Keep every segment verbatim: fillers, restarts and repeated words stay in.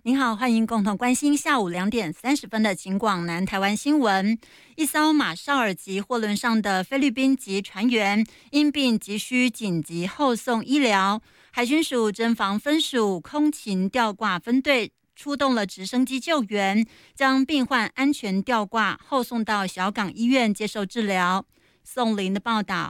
您好，欢迎共同关心下午两点三十分的警广南台湾新闻。一艘马绍尔级货轮上的菲律宾籍船员因病急需紧急后送医疗，海巡署侦防分署空勤吊挂分队出动了直升机救援，将病患安全吊挂后送到小港医院接受治疗。宋林的报道。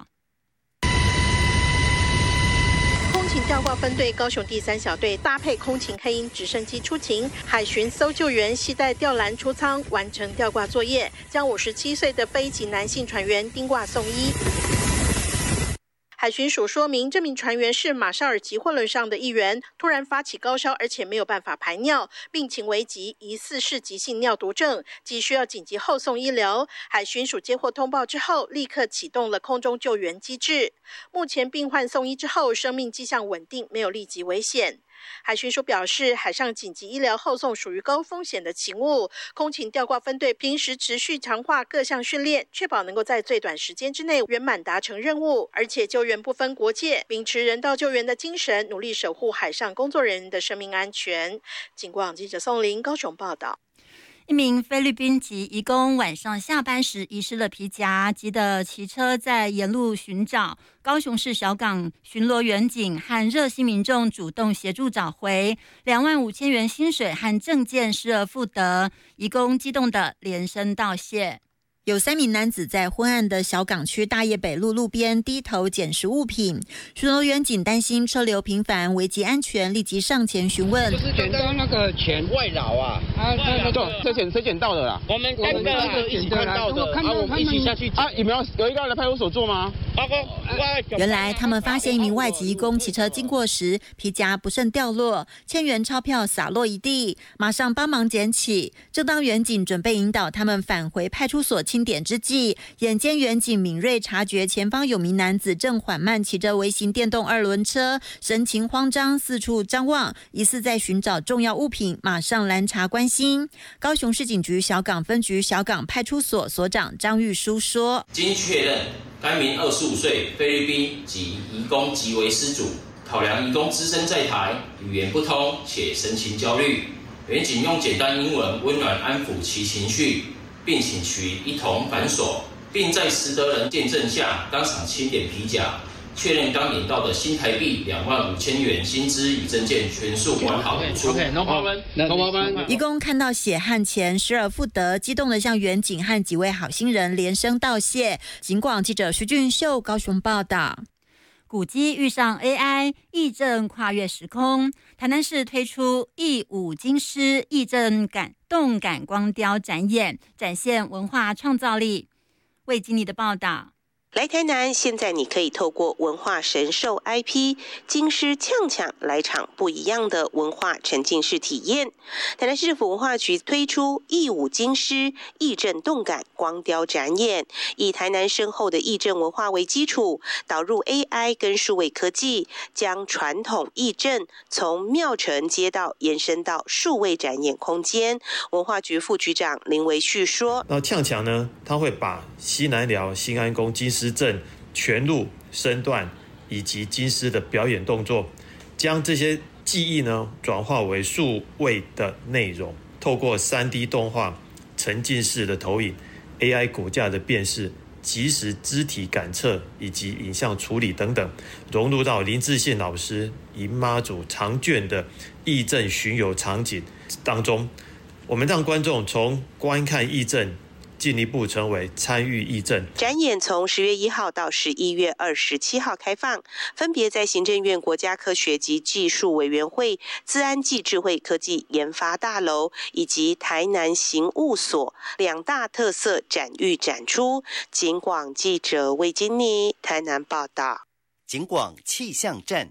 空勤吊挂分队高雄第三小队搭配空勤黑鹰直升机出勤，海巡搜救员携带吊篮出舱，完成吊挂作业，将五十七岁的非籍男性船员钉挂送医。海巡署说明，这名船员是马绍尔级货轮上的一员，突然发起高烧，而且没有办法排尿，病情危急，疑似是急性尿毒症，急需要紧急后送医疗。海巡署接获通报之后，立刻启动了空中救援机制。目前病患送医之后，生命迹象稳定，没有立即危险。海巡署表示，海上紧急医疗后送属于高风险的勤务，空勤吊挂分队平时持续强化各项训练，确保能够在最短时间之内圆满达成任务，而且救援不分国界，秉持人道救援的精神，努力守护海上工作人员的生命安全。警广记者宋林高雄报道。 一名菲律宾籍移工晚上下班时遗失了皮夹，急得骑车在沿路寻找。高雄市小港巡逻员警和热心民众主动协助找回，两万五千元薪水和证件失而复得。移工激动地连声道谢。有三名男子在昏暗的小港区大业北路路边低头捡拾物品，巡逻员警担心车流频繁危及安全，立即上前询问。 就是捡到那个钱外劳啊， 啊，那个这捡谁捡到的啦？ 我们三个一起看到的， 看到我们一起下去啊，有没有有一个人来派出所做吗？ 原来他们发现一名外籍移工骑车经过时，皮夹不慎掉落，千元钞票洒落一地，马上帮忙捡起。正当员警准备引导他们返回派出所清点之际，眼尖员警敏锐察觉前方有名男子正缓慢骑着微型电动二轮车，神情慌张，四处张望，疑似在寻找重要物品，马上拦查关心。高雄市警局小港分局小港派出所所长张玉书说： 经确认，该名二十五岁菲律宾籍移工即为失主。考量移工只身在台，语言不通且神情焦虑，员警用简单英文温暖安抚其情绪，并请其一同反锁，并在识得人见证下当场清点皮夹，确认刚领到的新台币两万五千元薪资与证件全数完好无出。 OK，no problem，no problem。 移工看到血和钱失而复得，激动地向员警和几位好心人连声道谢。警广记者徐俊秀高雄报道。古迹遇上 A I， 义政跨越时空。台南市推出义五金狮义政感动感光雕展演，展现文化创造力。魏经理的报道。 来台南，现在你可以透过文化神兽 I P 金狮呛呛来场不一样的文化沉浸式体验。台南市府文化局推出义五金狮义政动感光雕展演，以台南深厚的义政文化为基础，导入 A I 跟数位科技，将传统义政从庙城街道延伸到数位展演空间。文化局副局长林维旭说： 那呛呛呢，他会把西南寮新安宫金狮阵全路身段以及金狮的表演动作，将这些技艺呢转化为数位的内容，透过 三 D 动画、沉浸式的投影、A I 骨架的辨识、即时肢体感测以及影像处理等等，融入到林志宪老师以妈祖长卷的义政巡游场景当中。我们让观众从观看义政进一步成为参与义政。 展演从十月一号到十一月二十七号开放，分别在行政院国家科学及技术委员会资安暨智慧科技研发大楼以及台南刑务所两大特色展域展出。警广记者魏金妮台南报道。 警广气象站。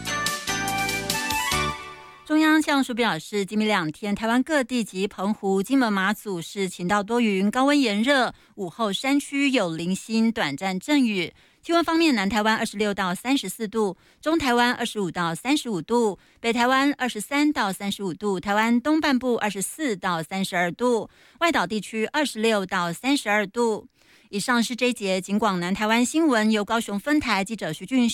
中央气象署表示，今明两天，台湾各地及澎湖、金门、马祖是晴到多云，高温炎热，午后山区有零星短暂阵雨。气温方面，南台湾二十六到三十四度，中台湾二十五到三十五度，北台湾二十三到三十五度，台湾东半部二十四到三十二度，外岛地区二十六到三十二度。以上是这一节警广南台湾新闻，由高雄分台记者徐俊